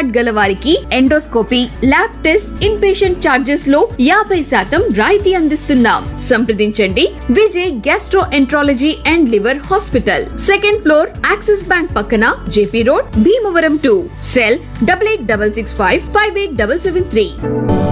Card గల వారికి endoscopy, lab test, in patient charges లో 50% రాయితీ అందిస్తున్నాం. సంప్రదించండి Vijay gastroenterology and liver hospital, second floor, axis bank పక్కన, జేపీ రోడ్, భీమవరం 2. సెల్ 8866558773.